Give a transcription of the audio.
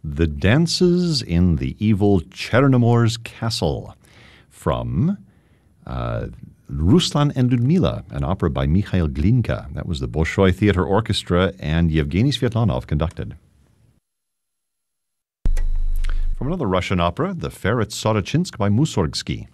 The Dances in the Evil Chernomor's Castle from Ruslan and Ludmila, an opera by Mikhail Glinka. That was the Bolshoi Theater Orchestra, and Yevgeny Svetlanov conducted. From another Russian opera, The Fair at Sorochinsk by Mussorgsky.